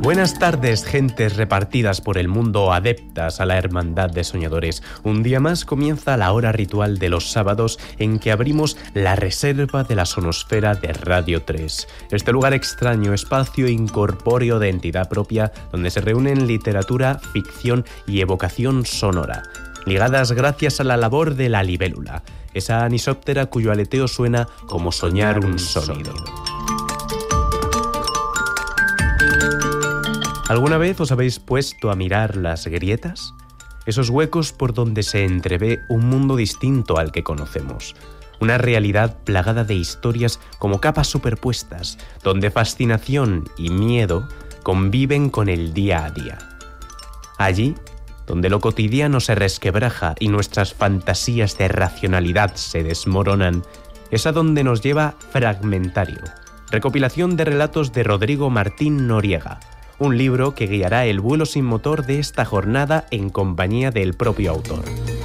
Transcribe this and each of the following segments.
Buenas tardes, gentes repartidas por el mundo adeptas a la hermandad de soñadores. Un día más comienza la hora ritual de los sábados en que abrimos la reserva de la sonosfera de Radio 3. Este lugar extraño, espacio incorpóreo de entidad propia, donde se reúnen literatura, ficción y evocación sonora, ligadas gracias a la labor de la libélula, esa anisóptera cuyo aleteo suena como soñar un sonido. ¿Alguna vez os habéis puesto a mirar las grietas? Esos huecos por donde se entrevé un mundo distinto al que conocemos. Una realidad plagada de historias como capas superpuestas, donde fascinación y miedo conviven con el día a día. Allí, donde lo cotidiano se resquebraja y nuestras fantasías de racionalidad se desmoronan, es a donde nos lleva Fragmentario, recopilación de relatos de Rodrigo Martín Noriega, un libro que guiará el vuelo sin motor de esta jornada en compañía del propio autor.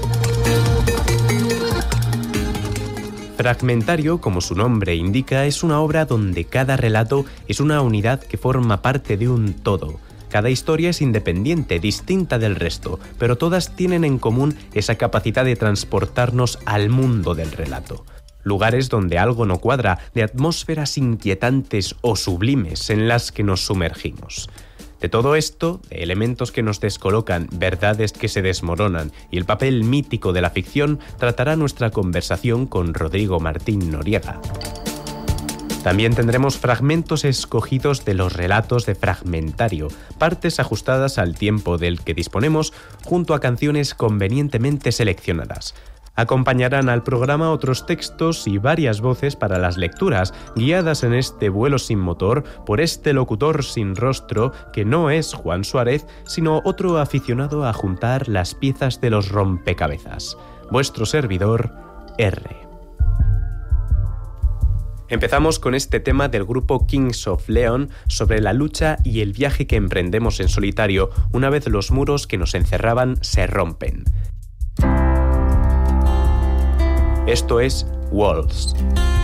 Fragmentario, como su nombre indica, es una obra donde cada relato es una unidad que forma parte de un todo. Cada historia es independiente, distinta del resto, pero todas tienen en común esa capacidad de transportarnos al mundo del relato. Lugares donde algo no cuadra, de atmósferas inquietantes o sublimes en las que nos sumergimos. De todo esto, de elementos que nos descolocan, verdades que se desmoronan y el papel mítico de la ficción, tratará nuestra conversación con Rodrigo Martín Noriega. También tendremos fragmentos escogidos de los relatos de Fragmentario, partes ajustadas al tiempo del que disponemos, junto a canciones convenientemente seleccionadas. Acompañarán al programa otros textos y varias voces para las lecturas, guiadas en este vuelo sin motor por este locutor sin rostro que no es Juan Suárez, sino otro aficionado a juntar las piezas de los rompecabezas. Vuestro servidor, R. Empezamos con este tema del grupo Kings of Leon sobre la lucha y el viaje que emprendemos en solitario una vez los muros que nos encerraban se rompen. Esto es Walls.